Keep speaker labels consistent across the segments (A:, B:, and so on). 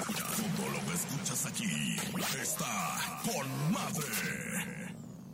A: Todo lo que escuchas aquí está con madre.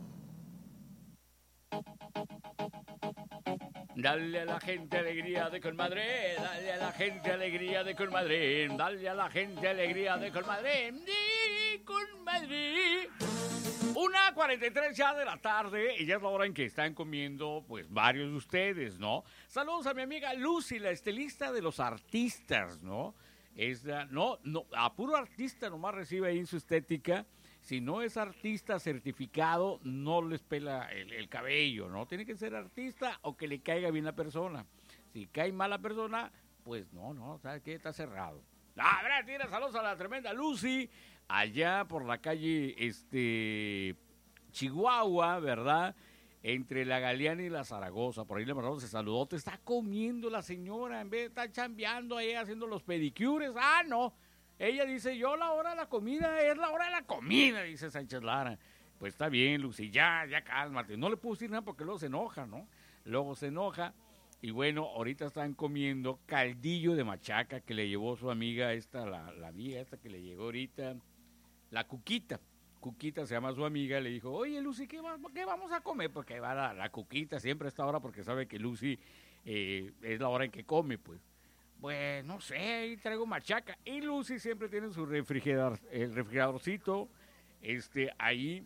B: Dale a la gente alegría de Colmadre, dale a la gente alegría de Colmadre, dale a la gente alegría de Colmadre, de Colmadre. 1:43 ya de la tarde y ya es la hora en que están comiendo pues varios de ustedes, ¿no? Saludos a mi amiga Lucy, la estilista de los artistas, ¿no? A puro artista nomás recibe ahí en su estética. Si no es artista certificado, no les pela el cabello, ¿no? Tiene que ser artista o que le caiga bien la persona. Si cae mal la persona, pues no, ¿sabes qué? Está cerrado. A ver, tira saludos a la tremenda Lucy, allá por la calle Chihuahua, ¿verdad? Entre la Galeana y la Zaragoza, por ahí le mandamos el saludote. Está comiendo la señora, en vez de estar chambeando ahí haciendo los pedicures. ¡Ah, no! Ella dice, yo la hora de la comida es la hora de la comida, dice Sánchez Lara. Pues está bien, Lucy, ya cálmate. No le puedo decir nada porque luego se enoja, ¿no? Luego se enoja. Y bueno, ahorita están comiendo caldillo de machaca que le llevó su amiga esta, la amiga esta que le llegó ahorita, la Cuquita. Cuquita se llama su amiga, le dijo, oye, Lucy, ¿qué vamos a comer? Porque va la Cuquita siempre a esta hora porque sabe que Lucy es la hora en que come, pues. Pues, no sé, ahí traigo machaca. Y Lucy siempre tiene su el refrigeradorcito, ahí.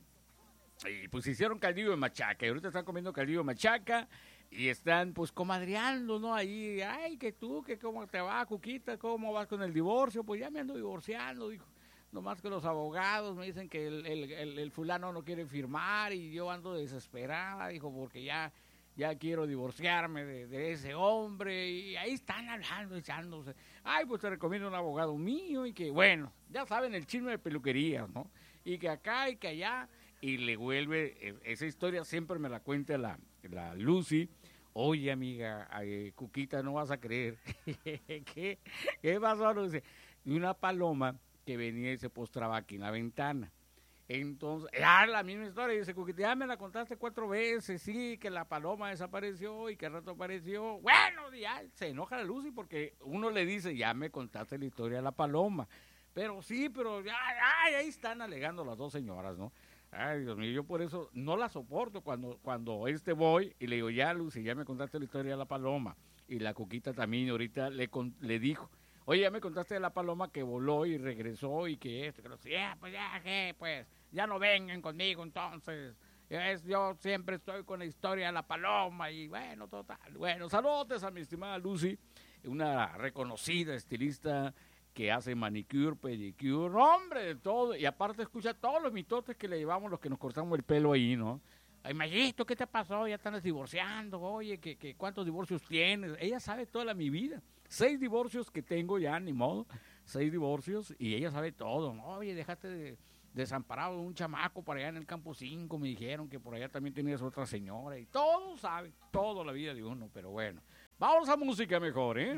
B: Y pues hicieron caldillo de machaca. Y ahorita están comiendo caldillo de machaca. Y están, pues, comadreando, ¿no? Ahí, ay, que tú, que cómo te va, Cuquita, cómo vas con el divorcio. Pues ya me ando divorciando, dijo. Nomás que los abogados me dicen que el fulano no quiere firmar. Y yo ando desesperada, dijo, porque ya quiero divorciarme de ese hombre, y ahí están hablando, echándose. Ay, pues te recomiendo un abogado mío, y que, bueno, ya saben el chisme de peluquería, ¿no? Y que acá y que allá, y le vuelve, esa historia siempre me la cuenta la Lucy. Oye, amiga, Cuquita, no vas a creer. ¿Qué pasó? Lucy? Y una paloma que venía y se postraba aquí en la ventana. Entonces, la misma historia, dice Cuquita, ya me la contaste 4 veces, sí, que la paloma desapareció y que al rato apareció. Bueno, ya se enoja la Lucy porque uno le dice, ya me contaste la historia de la paloma. Pero sí, pero ya, ahí están alegando las dos señoras, ¿no? Ay, Dios mío, yo por eso no la soporto cuando voy y le digo, ya, Lucy, ya me contaste la historia de la paloma. Y la Cuquita también ahorita le dijo, oye, ya me contaste de la paloma que voló y regresó y que esto, que no sé, pues ya, ¿qué? Pues ya no vengan conmigo entonces. Yo siempre estoy con la historia de la paloma y bueno, total. Bueno, saludos a mi estimada Lucy, una reconocida estilista que hace manicure, pedicure, hombre, de todo. Y aparte escucha todos los mitotes que le llevamos los que nos cortamos el pelo ahí, ¿no? Ay, Mayito, ¿qué te pasó? Ya estás divorciando, oye, que ¿cuántos divorcios tienes? Ella sabe toda mi vida. 6 divorcios que tengo ya, ni modo. 6 divorcios y ella sabe todo. Oye, dejaste desamparado un chamaco por allá en el campo 5. Me dijeron que por allá también tenías otra señora. Y todo sabe, toda la vida de uno. Pero bueno, vamos a música mejor, ¿eh?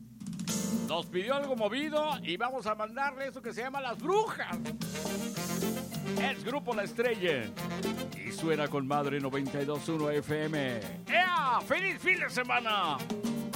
B: Nos pidió algo movido y vamos a mandarle eso que se llama Las Brujas. Es Grupo La Estrella. Y suena con Madre 92.1 FM. ¡Ea! ¡Feliz fin de semana!